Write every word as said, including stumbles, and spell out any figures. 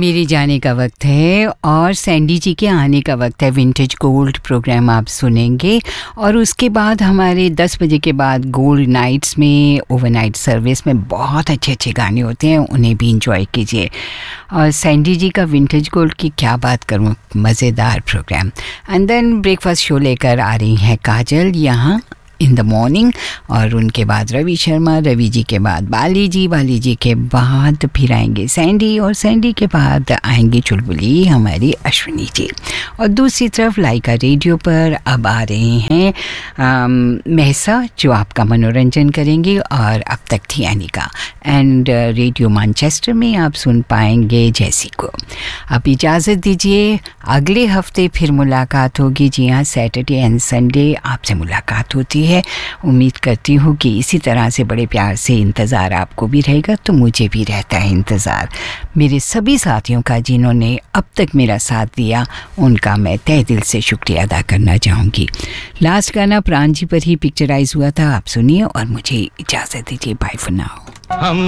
मेरे जाने का वक्त है और सैंडी जी के आने का वक्त है। विंटेज गोल्ड प्रोग्राम आप सुनेंगे और उसके बाद हमारे दस बजे के बाद गोल्ड नाइट्स में ओवरनाइट सर्विस में बहुत अच्छे अच्छे गाने होते हैं, उन्हें भी इंजॉय कीजिए। और सैंडी जी का विंटेज गोल्ड की क्या बात करूं, मज़ेदार programme. And then breakfast show लेकर आ रही हैं काजल यहाँ इन द मॉर्निंग, और उनके बाद रवि शर्मा, रवि जी के बाद बाली जी, बाली जी के बाद फिर आएंगे सैंडी, और सैंडी के बाद आएंगी चुलबुली हमारी अश्विनी जी। और दूसरी तरफ लाइका रेडियो पर अब आ रहे हैं महसा, जो आपका मनोरंजन करेंगे, और अब तक थी अनिका। एंड रेडियो मैनचेस्टर में आप सुन पाएंगे जैसी को। अब इजाज़त दीजिए, अगले हफ्ते फिर मुलाकात होगी। जी हाँ, सैटरडे एंड संडे आपसे मुलाकात होती है। उम्मीद करती हूँ कि इसी तरह से बड़े प्यार से इंतज़ार आपको भी रहेगा, तो मुझे भी रहता है इंतज़ार। मेरे सभी साथियों का जिन्होंने अब तक मेरा साथ दिया, उनका मैं तहे दिल से शुक्रिया अदा करना चाहूँगी। लास्ट गाना प्राण जी पर ही पिक्चराइज हुआ था, आप सुनिए और मुझे इजाज़त दीजिए। Bye for now.